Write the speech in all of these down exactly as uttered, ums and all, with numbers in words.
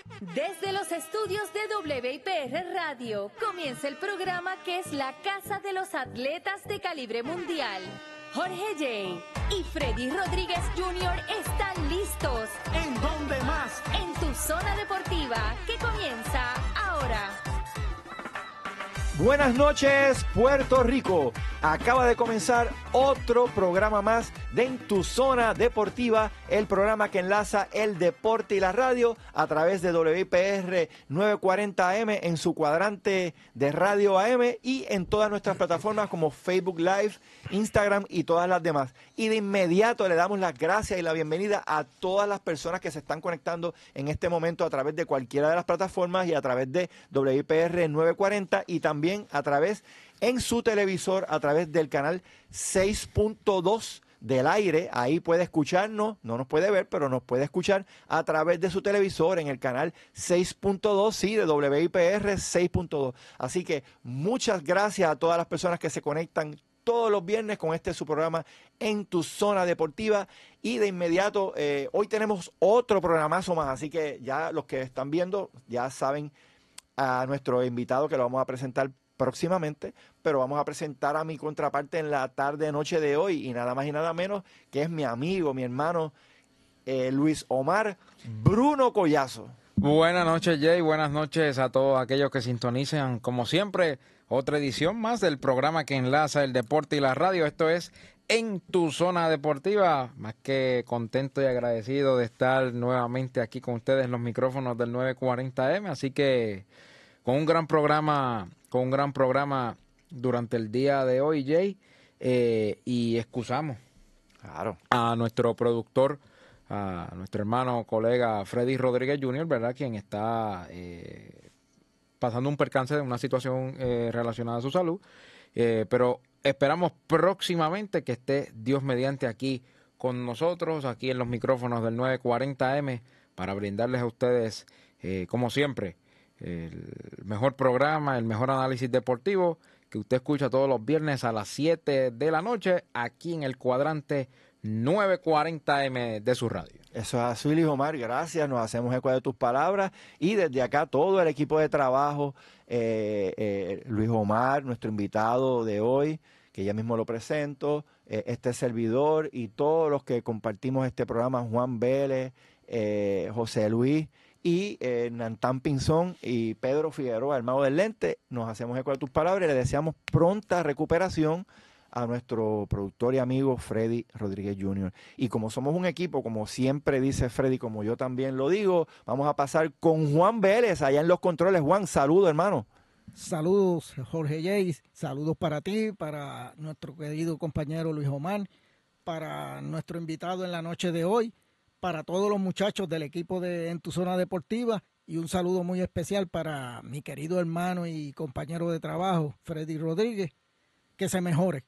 Desde los estudios de W I P R Radio comienza el programa que es la casa de los atletas de calibre mundial. Jorge J. y Freddy Rodríguez junior están listos. ¿En dónde más? En tu zona deportiva, que comienza ahora. Buenas noches, Puerto Rico. Acaba de comenzar otro programa más de En tu Zona Deportiva, el programa que enlaza el deporte y la radio a través de W I P R novecientos cuarenta A M en su cuadrante de radio A M y en todas nuestras plataformas como Facebook Live, Instagram y todas las demás. Y de inmediato le damos las gracias y la bienvenida a todas las personas que se están conectando en este momento a través de cualquiera de las plataformas y a través de W I P R novecientos cuarenta y también a través en su televisor, a través del canal seis punto dos del aire. Ahí puede escucharnos, no nos puede ver, pero nos puede escuchar a través de su televisor en el canal seis punto dos, sí, de W I P R seis punto dos. Así que muchas gracias a todas las personas que se conectan todos los viernes con este su programa En tu Zona Deportiva. Y de inmediato, eh, hoy tenemos otro programazo más, así que ya los que están viendo ya saben a nuestro invitado que lo vamos a presentar próximamente, pero vamos a presentar a mi contraparte en la tarde noche de hoy y nada más y nada menos que es mi amigo, mi hermano eh, Luis Omar Bruno Collazo. Buenas noches, Jay, buenas noches a todos aquellos que sintonizan, como siempre, otra edición más del programa que enlaza el deporte y la radio. Esto es En tu Zona Deportiva. Más que contento y agradecido de estar nuevamente aquí con ustedes en los micrófonos del novecientos cuarenta A M, así que con un gran programa, con un gran programa durante el día de hoy, Jay, eh, y excusamos claro. a nuestro productor, a nuestro hermano, colega Freddy Rodríguez junior, ¿verdad? Quien está eh, pasando un percance de una situación eh, relacionada a su salud, eh, pero esperamos próximamente que esté Dios mediante aquí con nosotros, aquí en los micrófonos del novecientos cuarenta A M, para brindarles a ustedes, eh, como siempre, el mejor programa, el mejor análisis deportivo que usted escucha todos los viernes a las siete de la noche aquí en el cuadrante novecientos cuarenta A M de su radio. Eso es así, Luis Omar, gracias, nos hacemos eco de tus palabras y desde acá todo el equipo de trabajo, eh, eh, Luis Omar, nuestro invitado de hoy, que ya mismo lo presento, eh, este servidor y todos los que compartimos este programa, Juan Vélez, eh, José Luis, y eh, Nantán Pinzón y Pedro Figueroa, el mago del lente, nos hacemos eco de tus palabras y le deseamos pronta recuperación a nuestro productor y amigo Freddy Rodríguez junior Y como somos un equipo, como siempre dice Freddy, como yo también lo digo, vamos a pasar con Juan Vélez allá en los controles. Juan, saludo, hermano. Saludos, Jorge J. Saludos para ti, para nuestro querido compañero Luis Omar, para nuestro invitado en la noche de hoy, para todos los muchachos del equipo de En tu Zona Deportiva y un saludo muy especial para mi querido hermano y compañero de trabajo, Freddy Rodríguez, que se mejore,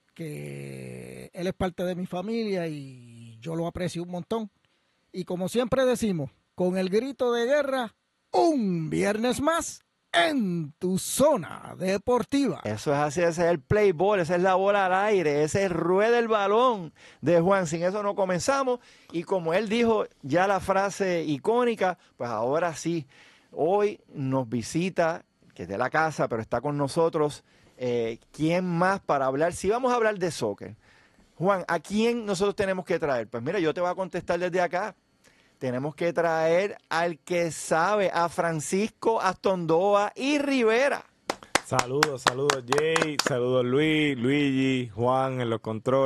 que él es parte de mi familia y yo lo aprecio un montón. Y como siempre decimos, con el grito de guerra, un viernes más en tu Zona Deportiva. Eso es así, ese es el play ball, esa es la bola al aire, ese es rueda el balón de Juan. Sin eso no comenzamos. Y como él dijo ya la frase icónica, pues ahora sí, hoy nos visita, que es de la casa, pero está con nosotros, eh, ¿quién más para hablar? Si vamos a hablar de soccer, Juan, ¿a quién nosotros tenemos que traer? Pues mira, yo te voy a contestar desde acá. Tenemos que traer al que sabe, a Francisco Astondoa y Rivera. Saludos, saludos Jay, saludos Luis, Luigi, Juan en los controles.